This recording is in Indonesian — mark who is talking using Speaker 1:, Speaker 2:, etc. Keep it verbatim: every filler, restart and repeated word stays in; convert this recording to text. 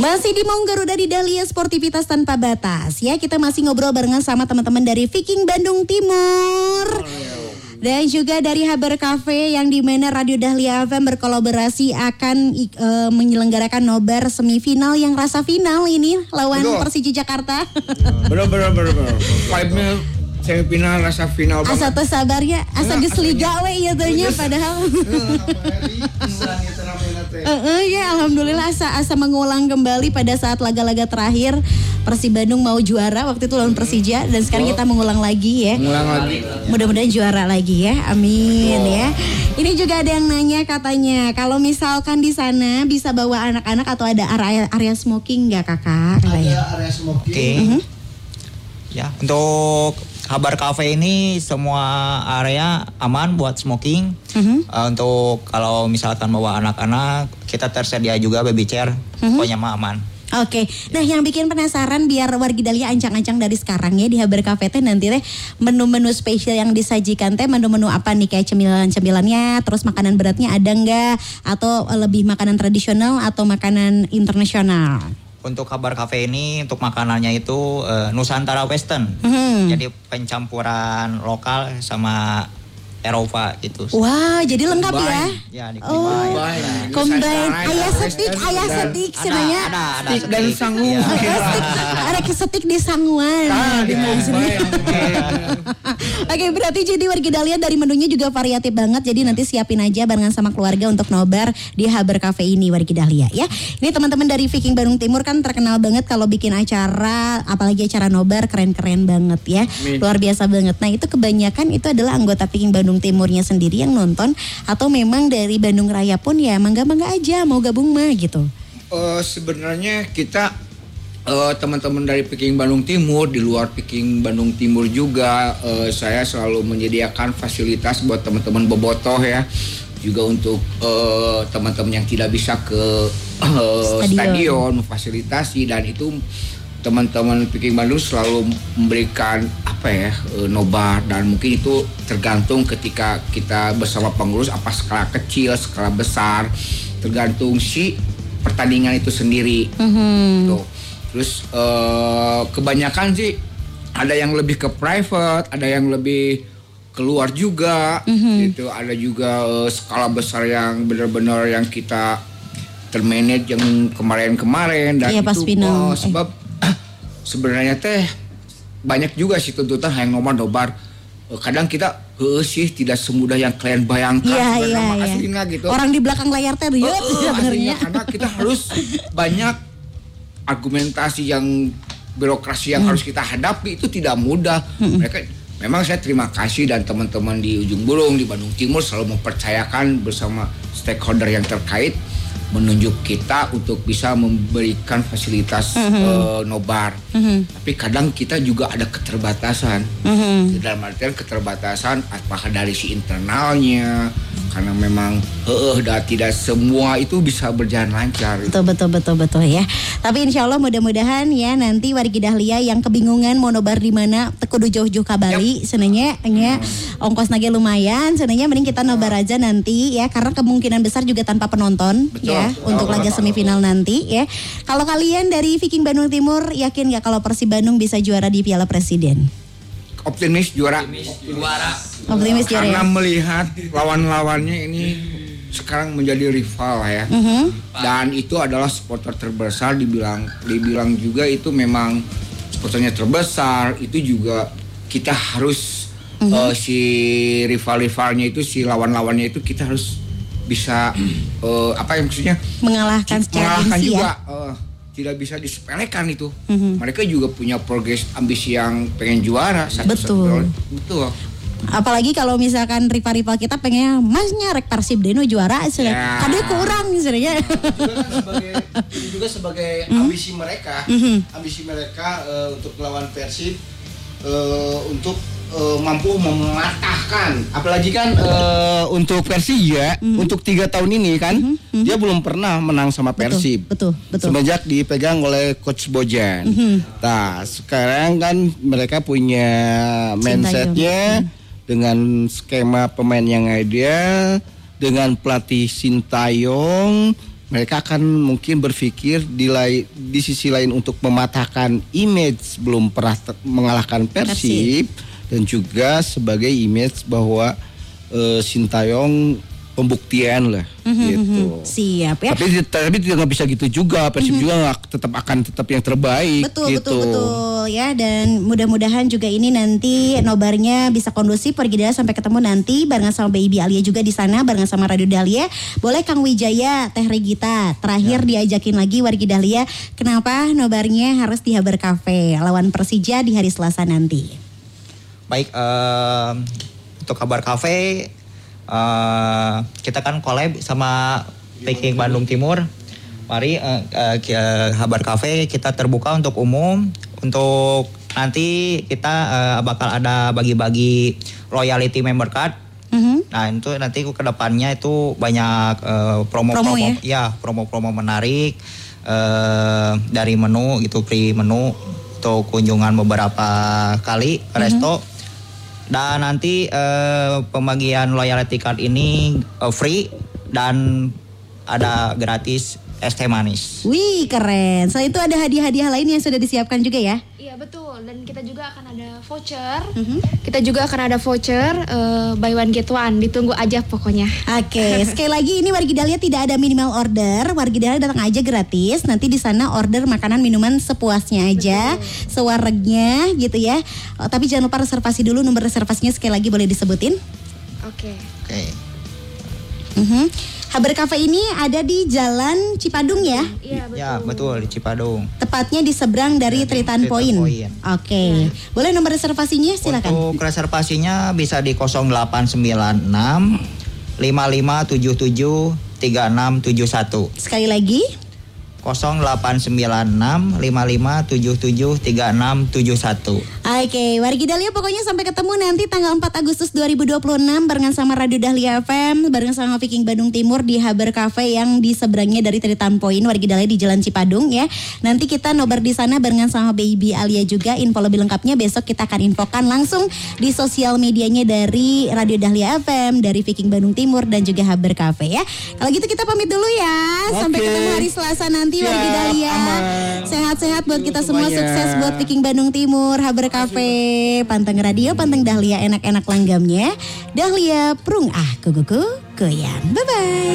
Speaker 1: Masih di Maung Garuda di Dahlia Sportivitas Tanpa Batas ya. Kita masih ngobrol barengan sama teman-teman dari Viking Bandung Timur. Dan juga dari Haber Cafe yang dimana Radio Dahlia F M berkolaborasi akan e, menyelenggarakan nobar semifinal yang rasa final ini lawan Betul. Persija Jakarta.
Speaker 2: Bener bener bener bener. Vibe-nya semifinal rasa final banget.
Speaker 1: Asa teu sabarnya, asa geus liga we ieu teh nya padahal. Heeh ya alhamdulillah asa asa mengulang kembali pada saat laga-laga terakhir Persib Bandung mau juara waktu itu lawan Persija dan sekarang kita mengulang lagi ya.
Speaker 2: Mengulang lagi.
Speaker 1: Mudah-mudahan juara lagi ya. Amin ya. Ini juga ada yang nanya katanya kalau misalkan di sana bisa bawa anak-anak atau ada area area smoking enggak Kakak?
Speaker 3: Ada area smoking.
Speaker 4: Oke. Okay. Uh-huh. Ya, untuk Haber Cafe ini semua area aman buat smoking. Uh-huh. Uh, untuk kalau misalkan bawa anak-anak, kita tersedia juga baby chair. Uh-huh. Pokoknya mah aman.
Speaker 1: Oke, okay. Nah yang bikin penasaran biar wargi Dahlia ancang-ancang dari sekarang ya di Haber Cafe teh nanti teh menu-menu spesial yang disajikan teh menu-menu apa nih kayak cemilan-cemilannya, terus makanan beratnya ada nggak atau lebih makanan tradisional atau makanan internasional?
Speaker 4: Untuk Haber Cafe ini untuk makanannya itu uh, Nusantara Western, hmm. jadi pencampuran lokal sama Eropa gitu.
Speaker 1: Wah, jadi lengkap
Speaker 4: combine.
Speaker 1: ya?
Speaker 4: Ya, di
Speaker 1: oh,
Speaker 4: combine.
Speaker 1: Combine. Ayah setik, ayah setik sebenarnya.
Speaker 4: Ada, ada,
Speaker 2: setik dan sangun.
Speaker 1: Ya. Ada setik di sanguan.
Speaker 2: Ah, di combine.
Speaker 1: Oke, berarti jadi warga Dahlia dari menunya juga variatif banget. Jadi nanti siapin aja barengan sama keluarga untuk nobar di Haber Cafe ini warga Dahlia ya. Ini teman-teman dari Viking Bandung Timur kan terkenal banget kalau bikin acara, apalagi acara nobar keren-keren banget ya. Amin. Luar biasa banget. Nah, itu kebanyakan itu adalah anggota Viking Bandung Timurnya sendiri yang nonton atau memang dari Bandung Raya pun ya mangga-mangga aja mau gabung mah gitu.
Speaker 2: Uh, sebenarnya kita uh, teman-teman dari Viking Bandung Timur di luar Viking Bandung Timur juga uh, saya selalu menyediakan fasilitas buat teman-teman bobotoh ya. Juga untuk uh, teman-teman yang tidak bisa ke uh, stadion. stadion memfasilitasi dan itu teman-teman Viking Bandung selalu memberikan apa ya nobar dan mungkin itu tergantung ketika kita bersama pengurus apa skala kecil, skala besar, tergantung si pertandingan itu sendiri. Mm-hmm. Tuh. Terus uh, kebanyakan sih ada yang lebih ke private, ada yang lebih keluar juga, mm-hmm. gitu. Ada juga uh, skala besar yang benar-benar yang kita termanage yang kemarin-kemarin dan
Speaker 1: iya,
Speaker 2: itu
Speaker 1: uh,
Speaker 2: sebab eh. sebenarnya teh banyak juga sih tuntutan yang nomor nobar. Kadang kita uh, sih tidak semudah yang kalian bayangkan
Speaker 1: ya,
Speaker 2: sebenarnya
Speaker 1: ya,
Speaker 2: aslinya
Speaker 1: ya.
Speaker 2: gitu.
Speaker 1: Orang di belakang layar teh rieuh
Speaker 2: uh, uh, aslinya karena kita harus banyak argumentasi yang birokrasi yang hmm. harus kita hadapi itu tidak mudah. Hmm. Mereka memang saya terima kasih dan teman-teman di Ujung Burung di Bandung Timur selalu mempercayakan bersama stakeholder yang terkait menunjuk kita untuk bisa memberikan fasilitas mm-hmm. uh, nobar. Mm-hmm. Tapi kadang kita juga ada keterbatasan. Mm-hmm. Dalam artian keterbatasan apakah dari si internalnya, karena memang uh, uh, tidak semua itu bisa berjalan lancar.
Speaker 1: Betul betul betul betul ya. Tapi insya Allah mudah-mudahan ya nanti wargi Dahlia yang kebingungan mau nobar di mana tekudu jauh-jauh ke Bali, yep. senenya nya hmm. ongkos nage lumayan, senenya mending kita nobar aja nanti ya karena kemungkinan besar juga tanpa penonton. Betul. Ya untuk laga semifinal nanti ya. Kalau kalian dari Viking Bandung Timur yakin nggak kalau Persib Bandung bisa juara di Piala Presiden?
Speaker 2: Optimis juara.
Speaker 4: Optimis juara.
Speaker 1: Optimis juara.
Speaker 2: Karena
Speaker 1: ya?
Speaker 2: melihat lawan-lawannya ini sekarang menjadi rival ya. Uh-huh. Dan itu adalah supporter terbesar dibilang dibilang juga itu memang supporternya terbesar. Itu juga kita harus uh-huh. uh, si rival-rivalnya itu si lawan-lawannya itu kita harus bisa uh, apa yang maksudnya
Speaker 1: mengalahkan secara
Speaker 2: mengalahkan
Speaker 1: gengsi
Speaker 2: juga
Speaker 1: ya?
Speaker 2: uh, tidak bisa disepelekan itu.
Speaker 1: Mm-hmm.
Speaker 2: Mereka juga punya progres ambisi yang pengen juara.
Speaker 1: Betul.
Speaker 2: Betul.
Speaker 1: Apalagi kalau misalkan rival-rival kita pengen masnya rek Persib Deno juara sudah. Yeah. Kadang kurang sebenarnya.
Speaker 3: Itu juga kan sebagai itu juga sebagai mm-hmm. ambisi mereka, mm-hmm. ambisi mereka uh, untuk melawan Persib uh, untuk Uh, mampu mematahkan, apalagi kan uh, untuk Persija mm-hmm. untuk tiga tahun ini kan mm-hmm. dia belum pernah menang sama Persib.
Speaker 1: Betul, betul, betul.
Speaker 3: Semenjak dipegang oleh Coach Bojan. Mm-hmm. Nah sekarang kan mereka punya mindsetnya mm-hmm. dengan skema pemain yang ideal, dengan pelatih Sintayong mereka akan mungkin berpikir di lai, di sisi lain untuk mematahkan image belum pernah ter- mengalahkan Persib, dan juga sebagai image bahwa uh, Sintayong pembuktian lah,
Speaker 1: mm-hmm,
Speaker 3: gitu.
Speaker 1: Siap ya.
Speaker 3: Tapi tapi tidak bisa gitu juga. Persib mm-hmm. juga gak, tetap akan tetap yang terbaik.
Speaker 1: Betul
Speaker 3: gitu.
Speaker 1: betul betul ya. Dan mudah-mudahan juga ini nanti nobarnya bisa kondusif. Wargi Dahlia sampai ketemu nanti barengan sama Baby Alia juga di sana barengan sama Radio Dahlia. Boleh Kang Wijaya, Teh Regita terakhir ya. Diajakin lagi Wargi Dahlia. Kenapa nobarnya harus di Haber Cafe lawan Persija di hari Selasa nanti?
Speaker 4: Baik, uh, untuk Haber Cafe. Uh, kita kan collab sama Peking Bandung Timur. Mari uh, uh, Haber Cafe kita terbuka untuk umum. Untuk nanti kita uh, bakal ada bagi-bagi loyalty member card. Mm-hmm. Nah itu nanti ke depannya itu banyak uh, promo-promo, promo, ya? ya promo-promo menarik uh, dari menu gitu, free menu untuk kunjungan beberapa kali ke mm-hmm. resto. Dan nanti uh, pembagian loyalty card ini uh, free dan ada gratis es teh manis.
Speaker 1: Wih keren. Selain itu ada hadiah-hadiah lain yang sudah disiapkan juga ya?
Speaker 5: Iya betul. Dan kita juga akan ada voucher. Mm-hmm. Kita juga akan ada voucher uh, buy one get one. Ditunggu aja pokoknya.
Speaker 1: Oke. Okay. Sekali lagi ini Wargi Dahlia tidak ada minimal order. Wargi Dahlia datang aja gratis. Nanti di sana order makanan minuman sepuasnya aja, betul. Sewaregnya gitu ya. Oh, tapi jangan lupa reservasi dulu. Nomor reservasinya sekali lagi boleh disebutin?
Speaker 5: Oke. Okay.
Speaker 4: Oke. Okay.
Speaker 1: Uh-huh. Haber Cafe ini ada di Jalan Cipadung ya?
Speaker 5: Iya betul.
Speaker 4: Ya betul di Cipadung.
Speaker 1: Tepatnya di seberang dari Tritan Point. Oke. Okay. Ya. Boleh nomor reservasinya silakan.
Speaker 4: Untuk reservasinya bisa di nol delapan sembilan enam lima lima tujuh tujuh tiga enam tujuh satu.
Speaker 1: Sekali lagi.
Speaker 4: nol delapan sembilan enam lima lima tujuh tujuh tiga enam tujuh satu.
Speaker 1: Oke, okay, Wargi Dahlia pokoknya sampai ketemu nanti tanggal empat Agustus dua ribu dua puluh enam barengan sama Radio Dahlia F M, barengan sama Viking Bandung Timur di Haber Cafe yang di seberangnya dari Tritan Point. Wargi Dahlia di Jalan Cipadung ya. Nanti kita nobar di sana barengan sama Baby Alia juga. Info lebih lengkapnya besok kita akan infokan langsung di sosial medianya dari Radio Dahlia F M, dari Viking Bandung Timur dan juga Haber Cafe ya. Kalau gitu kita pamit dulu ya. Sampai okay. ketemu hari Selasa nanti. Wargi Dahlia, sehat-sehat buat kita semua, sukses buat Viking Bandung Timur, Haber Cafe, Panteng Radio, Panteng Dahlia, enak-enak langgamnya. Dahlia Prung ah kukuku goyang. Bye bye.